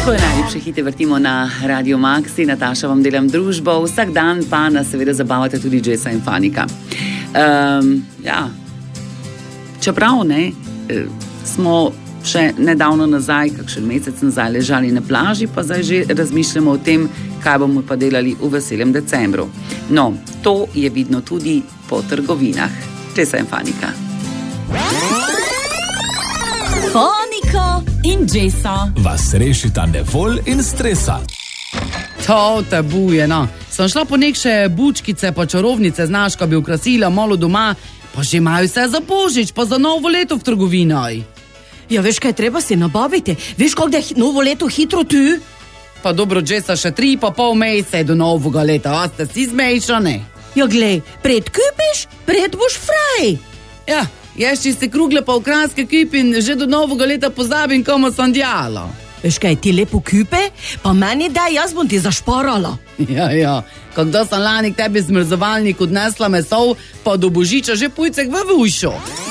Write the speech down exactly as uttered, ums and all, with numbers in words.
Svoje najljubše hite vrtimo na Radio Maxi, Nataša vam delam družbo, vsak dan pa nas seveda zabavate tudi Jessa in Fanika. Um, ja, čeprav ne, smo še nedavno nazaj, kakšen mesec nazaj ležali na plaži, pa zdaj že razmišljamo o tem, kaj bomo pa delali v veselem decembru. No, to je vidno tudi po trgovinah. Jessa in Fanika. Fanika in Jessa vas rešita nevolj in stresa. To tabuje, no. Sem šla po nekše bučkice pa čarovnice, znaš, ko bi ukrasila malo doma, pa že imajo vse za božič, pa za novo leto v trgovinaj. Ja, veš, kaj treba si nabaviti? Veš, kako da je novo leto hitro tu? Pa dobro, Jessa, še tri pa pol mesece do novega leta, a ste si zmešane? Ja, glej, pred kupiš, pred boš fraj. Ja, jaz če se krugle pa v kranjske kupim, že do novega leta pozabim, komu sem djala. Veš, kaj ti lepo kupe, pa meni daj, jaz bom ti zašparala. Ja, ja, kako sem lani k tebi zmrzovalnik odnesla mesov, pa do božiča že pujcek v vušo.